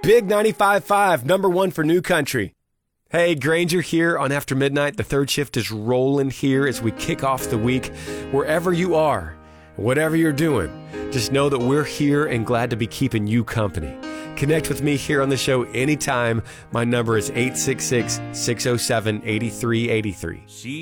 Big 95.5, number one for New Country. Hey, Granger here on After Midnight. The third shift is rolling here as we kick off the week. Wherever you are, whatever you're doing, just know that we're here and glad to be keeping you company. Connect with me here on the show anytime. My number is 866-607-8383.